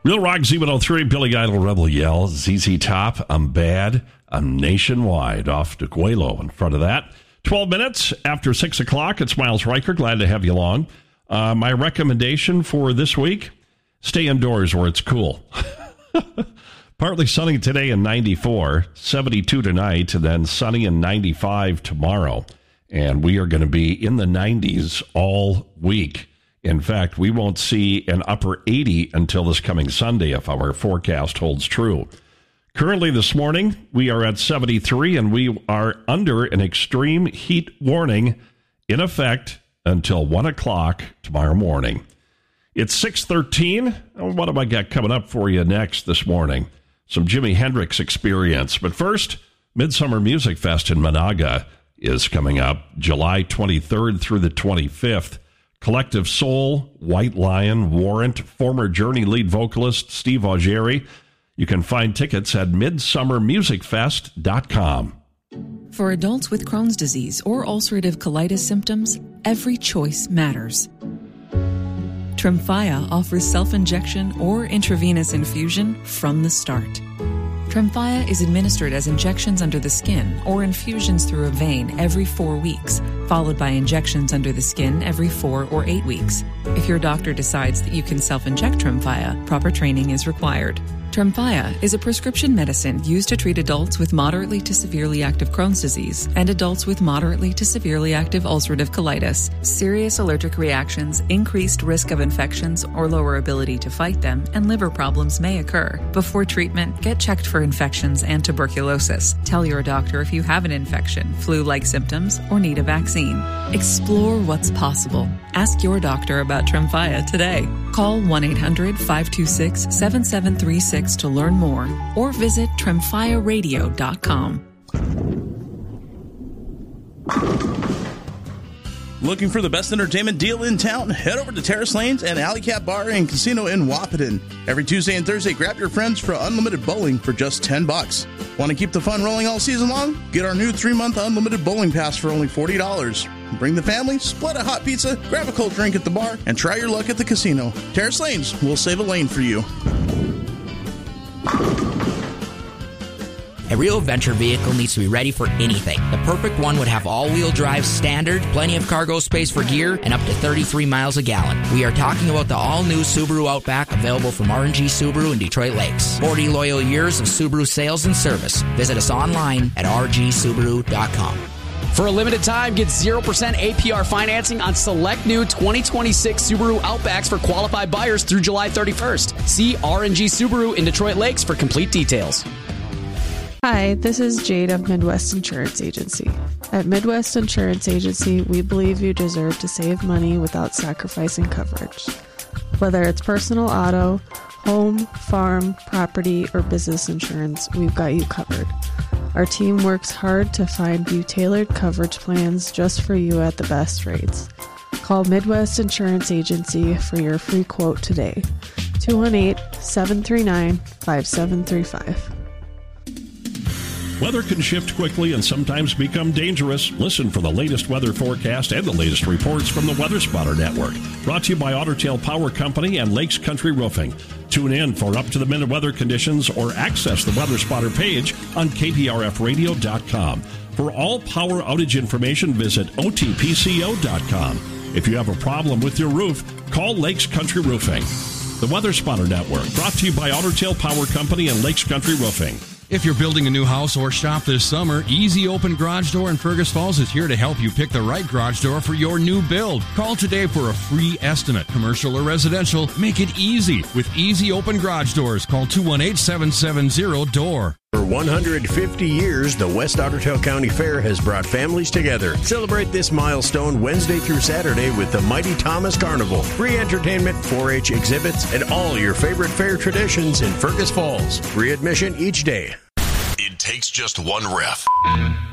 Real Rock Z103, Billy Idol Rebel Yell, ZZ Top, I'm Bad, I'm Nationwide, off to Guelo in front of that. 12 minutes after 6 o'clock, it's Miles Riker, glad to have you along. My recommendation for this week, stay indoors where it's cool. Partly sunny today and 94, 72 tonight, and then sunny and 95 tomorrow. And we are going to be in the 90s all week. In fact, we won't see an upper 80 until this coming Sunday if our forecast holds true. Currently this morning, we are at 73, and we are under an extreme heat warning in effect until 1 o'clock tomorrow morning. It's 6:13. What have I got coming up for you next this morning? Some Jimi Hendrix Experience. But first, Midsummer Music Fest in Monaga is coming up July 23rd through the 25th. Collective Soul, White Lion, Warrant, former Journey lead vocalist Steve Augeri. You can find tickets at midsummermusicfest.com. For adults with Crohn's disease or ulcerative colitis symptoms, every choice matters. Tremfya offers self-injection or intravenous infusion from the start. Tremfya is administered as injections under the skin or infusions through a vein every 4 weeks, followed by injections under the skin every 4 or 8 weeks. If your doctor decides that you can self-inject Tremfya, proper training is required. Tremfya is a prescription medicine used to treat adults with moderately to severely active Crohn's disease and adults with moderately to severely active ulcerative colitis. Serious allergic reactions, increased risk of infections or lower ability to fight them, and liver problems may occur. Before treatment, get checked for infections and tuberculosis. Tell your doctor if you have an infection, flu-like symptoms, or need a vaccine. Explore what's possible. Ask your doctor about Tremfya today. Call 1-800-526-7736 to learn more, or visit tremfyaradio.com. Looking for the best entertainment deal in town? Head over to Terrace Lanes and Alley Cat Bar and Casino in Wahpeton. Every Tuesday and Thursday, grab your friends for unlimited bowling for just $10. Want to keep the fun rolling all season long? Get our new 3-month unlimited bowling pass for only $40. Bring the family, split a hot pizza, grab a cold drink at the bar, and try your luck at the casino. Terrace Lanes will save a lane for you. A real adventure vehicle needs to be ready for anything. The perfect one would have all-wheel drive standard, plenty of cargo space for gear, and up to 33 miles a gallon. We are talking about the all-new Subaru Outback, available from R&G Subaru in Detroit Lakes. 40 loyal years of Subaru sales and service. Visit us online at rgsubaru.com. For a limited time, get 0% APR financing on select new 2026 Subaru Outbacks for qualified buyers through July 31st. See R&G Subaru in Detroit Lakes for complete details. Hi, this is Jade of Midwest Insurance Agency. At Midwest Insurance Agency, we believe you deserve to save money without sacrificing coverage. Whether it's personal auto, home, farm, property, or business insurance, we've got you covered. Our team works hard to find you tailored coverage plans just for you at the best rates. Call Midwest Insurance Agency for your free quote today. 218-739-5735. Weather can shift quickly and sometimes become dangerous. Listen for the latest weather forecast and the latest reports from the Weather Spotter Network. Brought to you by Otter Tail Power Company and Lakes Country Roofing. Tune in for up-to-the-minute weather conditions or access the Weather Spotter page on kprfradio.com. For all power outage information, visit otpco.com. If you have a problem with your roof, call Lakes Country Roofing. The Weather Spotter Network, brought to you by Otter Tail Power Company and Lakes Country Roofing. If you're building a new house or shop this summer, Easy Open Garage Door in Fergus Falls is here to help you pick the right garage door for your new build. Call today for a free estimate. Commercial or residential, make it easy with Easy Open Garage Doors. Call 218-770-DOOR. For 150 years, the West Otter Tail County Fair has brought families together. Celebrate this milestone Wednesday through Saturday with the Mighty Thomas Carnival. Free entertainment, 4-H exhibits, and all your favorite fair traditions in Fergus Falls. Free admission each day. It takes just one ref.